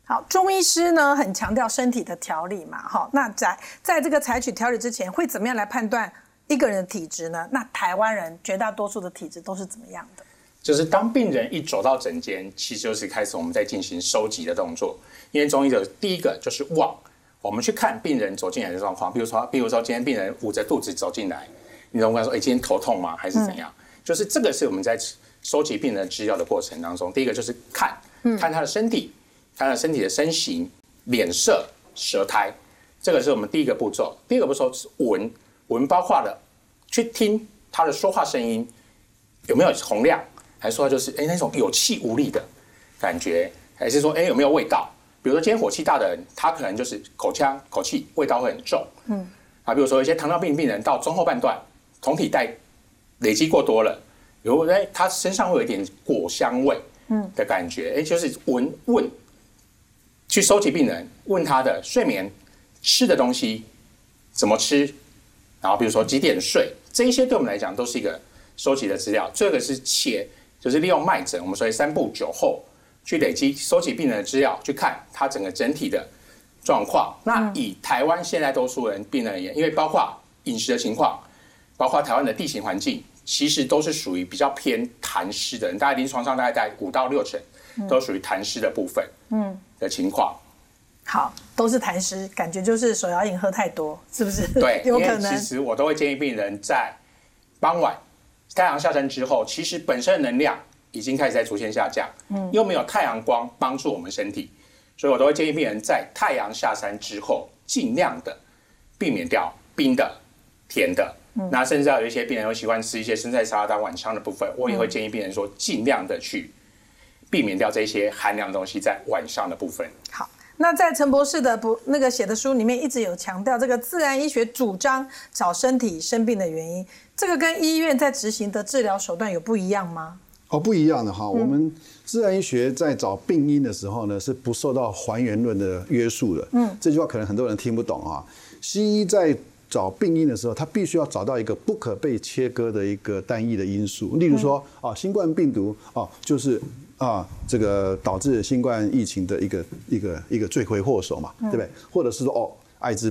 好，中医师呢很强调身体的调理嘛，哈，那在这个采取调理之前，会怎么样来判断一个人的体质呢？那台湾人绝大多数的体质都是怎么样的？就是当病人一走到诊间，其实就是开始我们在进行收集的动作。因为中医的第一个就是望，我们去看病人走进来的状况，比如说今天病人捂着肚子走进来，你能问他说，今天头痛吗？还是怎样？就是这个是我们在收集病人资料的过程当中，第一个就是看他的身体，看他身体的身形、脸色、舌苔，这个是我们第一个步骤。第二个步骤是闻，包括了去听他的说话声音有没有洪亮，还是说就是那种有气无力的感觉，还是说有没有味道？比如说今天火气大的人，他可能就是口气味道会很重。比如说一些糖尿病病人到中后半段，酮体带累积过多了，如果他身上会有一点果香味的感觉，就是问去收集病人，问他的睡眠、吃的东西怎么吃，然后比如说几点睡，这一些对我们来讲都是一个收集的资料。这个是就是利用脉诊，我们所谓3步9候去累积收集病人的资料，去看他整个整体的状况。那以台湾现在多数人病人而言，因为包括饮食的情况，包括台湾的地形环境，其实都是属于比较偏痰湿的人，大概临床上大概5到6成都属于痰湿的部分的情况。好，都是痰湿，感觉就是手摇饮喝太多，是不是？对，有可能。因为其实我都会建议病人在傍晚太阳下山之后，其实本身的能量已经开始在逐渐下降，又没有太阳光帮助我们身体，所以我都会建议病人在太阳下山之后，尽量的避免掉冰的、甜的。那甚至有一些病人会习惯吃一些生菜沙拉当晚餐的部分，我也会建议病人说，尽量的去避免掉这些寒凉的东西在晚上的部分。好。那在陈博士的写的书里面，一直有强调这个自然医学主张找身体生病的原因，这个跟医院在执行的治疗手段有不一样吗？不一样的哈。我们自然医学在找病因的时候呢，是不受到还原论的约束的。这句话可能很多人听不懂啊。西医在找病因的时候，它必须要找到一个不可被切割的一个单一的因素，例如说新冠病毒就是这个导致新冠疫情的一个罪魁祸首嘛，对不对？或者是说艾滋